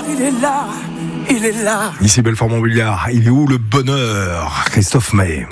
il est là, il est là. Ici Belfort-Montbéliard, il est où le bonheur? Christophe Maé.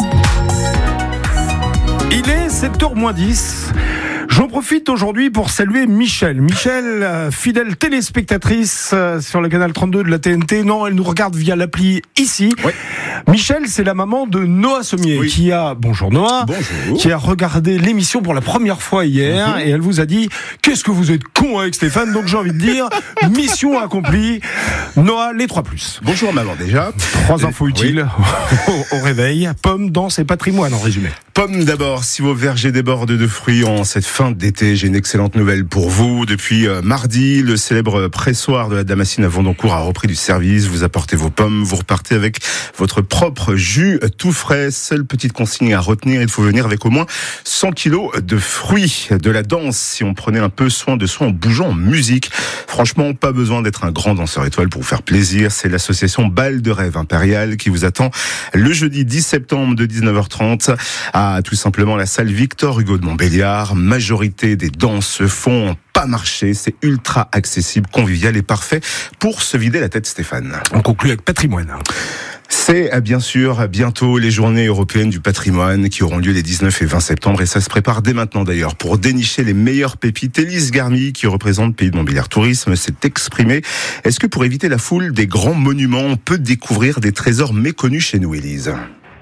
Il est 7h moins 10. J'en profite aujourd'hui pour saluer Michel. Michel, fidèle téléspectatrice sur le canal 32 de la TNT. Non, elle nous regarde via l'appli ici. Oui. Michel, c'est la maman de Noah Sommier, qui a, bonjour Noah, bonjour, qui a regardé l'émission pour la première fois hier, et elle vous a dit, qu'est-ce que vous êtes con avec Stéphane? Donc j'ai envie de dire, mission accomplie. Noah, les 3+. Bonjour maman déjà. 3 infos utiles au réveil. Pommes, danse et patrimoine en résumé. Pommes d'abord, si vos vergers débordent de fruits en cette fin d'été, j'ai une excellente nouvelle pour vous. Depuis mardi, le célèbre pressoir de la Damascine à Vendoncourt a repris du service. Vous apportez vos pommes, vous repartez avec votre propre jus tout frais. Seule petite consigne à retenir, il faut venir avec au moins 100 kilos de fruits. De la danse, si on prenait un peu soin de soi en bougeant en musique. Franchement, pas besoin d'être un grand danseur étoile pour vous faire plaisir. C'est l'association Bal de Rêve Impérial qui vous attend le jeudi 10 septembre de 19h30 à tout simplement la salle Victor Hugo de Montbéliard. Majorité des danses se font en pas marché. C'est ultra accessible, convivial et parfait pour se vider la tête, Stéphane. On conclut avec patrimoine. C'est bien sûr bientôt les journées européennes du patrimoine qui auront lieu les 19 et 20 septembre et ça se prépare dès maintenant d'ailleurs pour dénicher les meilleures pépites. Élise Garmy, qui représente Pays de Montbéliard Tourisme, s'est exprimée. Est-ce que pour éviter la foule des grands monuments, on peut découvrir des trésors méconnus chez nous, Élise ?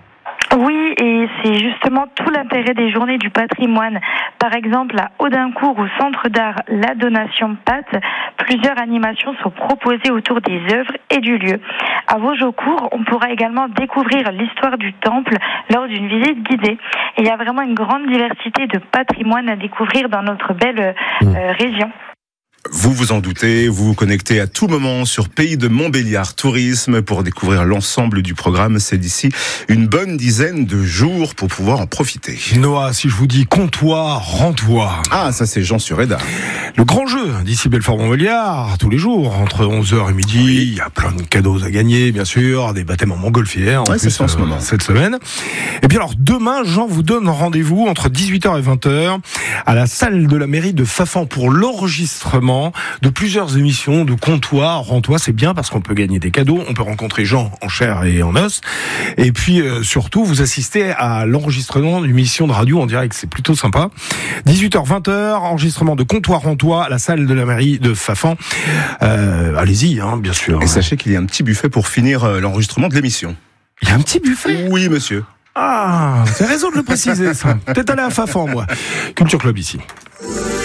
Oui, et c'est justement tout l'intérêt des journées du patrimoine. Par exemple, à Audincourt, au centre d'art La Donation Pâte, plusieurs animations sont proposées autour des œuvres et du lieu. À Vosgeaucourt, on pourra également découvrir l'histoire du temple lors d'une visite guidée. Et il y a vraiment une grande diversité de patrimoine à découvrir dans notre belle région. Vous vous en doutez, vous vous connectez à tout moment sur Pays de Montbéliard Tourisme pour découvrir l'ensemble du programme. C'est d'ici une bonne dizaine de jours pour pouvoir en profiter. Noah, si je vous dis comptoir, rends-toi. Ah, ça c'est Jean Sureda. Le grand jeu d'ici Belfort-Montbéliard, tous les jours, entre 11h et midi, il y a plein de cadeaux à gagner, bien sûr, des baptêmes en montgolfière, en plus, en ce moment. Cette semaine. Et puis alors, demain, Jean vous donne rendez-vous entre 18h et 20h à la salle de la mairie de Fafan pour l'enregistrement de plusieurs émissions de comptoir. Rends-toi, c'est bien parce qu'on peut gagner des cadeaux, on peut rencontrer Jean en chair et en os, et puis surtout vous assistez à l'enregistrement d'une émission de radio en direct, c'est plutôt sympa. 18h-20h, enregistrement de comptoir Rends-toi à la salle de la mairie de Fafan. Allez-y, bien sûr. Et sachez qu'il y a un petit buffet pour finir l'enregistrement de l'émission. Il y a un petit buffet ? Oui, monsieur. Ah, c'est raison de le préciser, ça. Peut-être aller à Fafan, moi. Culture Club ici.